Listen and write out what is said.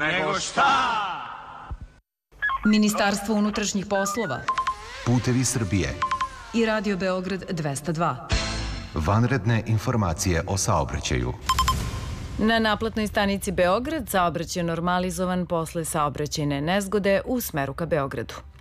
Nego šta? Ministarstvo unutrašnjih poslova Putevi Srbije i Radio Beograd 202. Vanredne informacije o saobraćaju. Na naplatnoj stanici Beograd saobraćaj je normalizovan posle saobraćajne nezgode u smeru ka Beogradu.